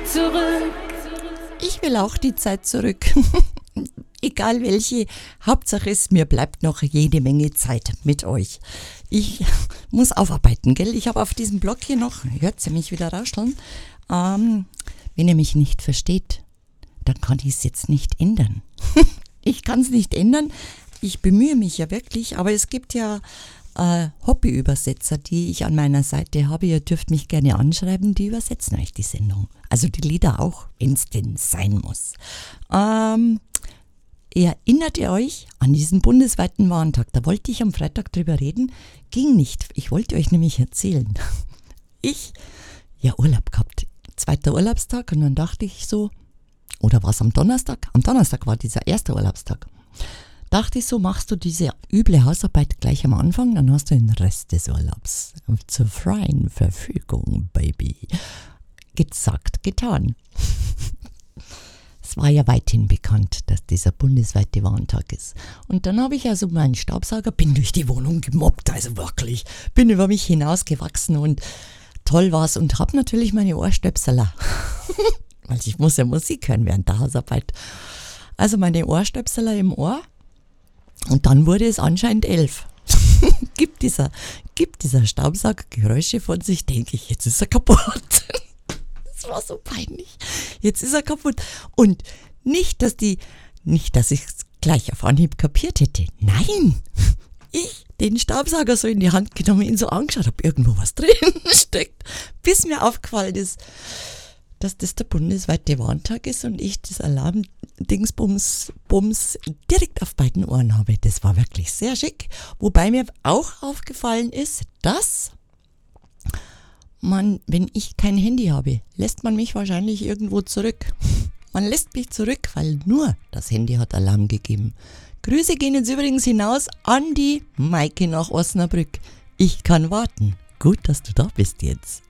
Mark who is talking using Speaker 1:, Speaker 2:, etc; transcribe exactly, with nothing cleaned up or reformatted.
Speaker 1: zurück.
Speaker 2: Ich will auch die Zeit zurück. Egal welche, Hauptsache ist, mir bleibt noch jede Menge Zeit mit euch. Ich muss aufarbeiten, gell? Ich habe auf diesem Blog hier noch, hört ihr mich wieder rascheln, ähm, wenn ihr mich nicht versteht, dann kann ich es jetzt nicht ändern. Ich kann es nicht ändern. Ich bemühe mich ja wirklich, aber es gibt ja äh, Hobbyübersetzer, die ich an meiner Seite habe. Ihr dürft mich gerne anschreiben, die übersetzen euch die Sendung. Also die Lieder auch, wenn es denn sein muss. Ähm, erinnert ihr euch an diesen bundesweiten Warntag? Da wollte ich am Freitag drüber reden, ging nicht. Ich wollte euch nämlich erzählen. Ich, ja Urlaub gehabt, zweiter Urlaubstag und dann dachte ich so, oder war es am Donnerstag? Am Donnerstag war dieser erste Urlaubstag. Dachte ich so, machst du diese üble Hausarbeit gleich am Anfang, dann hast du den Rest des Urlaubs zur freien Verfügung, Baby. Gesagt, getan. Es war ja weithin bekannt, dass dieser bundesweite Warntag ist. Und dann habe ich also meinen Staubsauger, bin durch die Wohnung gemobbt, also wirklich, bin über mich hinausgewachsen und toll war's und habe natürlich meine Ohrstöpseler. Weil ich muss ja Musik hören während der Hausarbeit. Also meine Ohrstöpseler im Ohr und dann wurde es anscheinend elf. gibt, dieser, gibt dieser Staubsauger Geräusche von sich, denke ich, jetzt ist er kaputt. Das war so peinlich. Jetzt ist er kaputt. Und nicht, dass die, nicht, dass ich es gleich auf Anhieb kapiert hätte. Nein! Ich den Staubsauger so in die Hand genommen, ihn so angeschaut, ob irgendwo was drin steckt, bis mir aufgefallen ist, dass das der bundesweite Warntag ist und ich das Alarm-Dingsbums Bums direkt auf beiden Ohren habe. Das war wirklich sehr schick. Wobei mir auch aufgefallen ist, dass man, wenn ich kein Handy habe, lässt man mich wahrscheinlich irgendwo zurück. Man lässt mich zurück, weil nur das Handy hat Alarm gegeben. Grüße gehen jetzt übrigens hinaus an die Maike nach Osnabrück. Ich kann warten. Gut, dass du da bist jetzt.